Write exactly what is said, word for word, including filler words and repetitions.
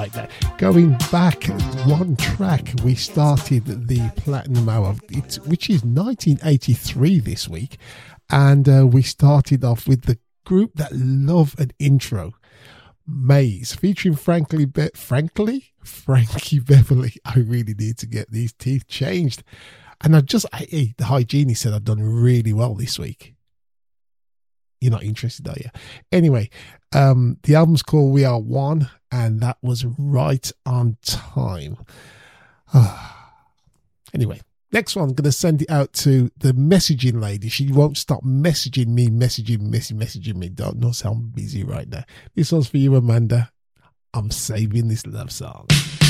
Like that. Going back one track, we started the Platinum Hour, which is nineteen eighty-three this week, and uh, we started off with the group that love an intro, Maze, featuring Frankly, Be- Frankly, Frankie Beverly. I really need to get these teeth changed, and I just, I, the hygienist said I've done really well this week. You're not interested, are you? Anyway, um, the album's called We Are One, and that was right on time. Anyway, next one, I'm going to send it out to the messaging lady. She won't stop messaging me, messaging, messaging, messaging me. Don't know, so I'm busy right now. This one's for you, Amanda. I'm saving this love song.